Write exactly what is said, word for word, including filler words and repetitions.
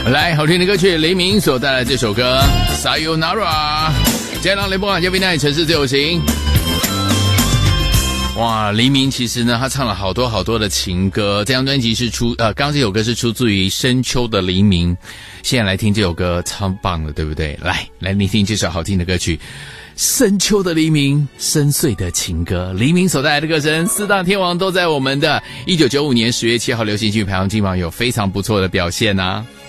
来，好听的歌曲，黎明所带来这首歌 Sayonara， 加上雷波港嘉宾带城市自由行。哇，黎明其实呢，他唱了好多好多的情歌。这张专辑是出呃，刚刚这首歌是出自于深秋的黎明。现在来听这首歌，超棒的，对不对？来，来聆听这首好听的歌曲，深秋的黎明，深邃的情歌。黎明所带来的歌声，四大天王都在我们的一九九五年十月七号流行曲排行金榜有非常不错的表现啊。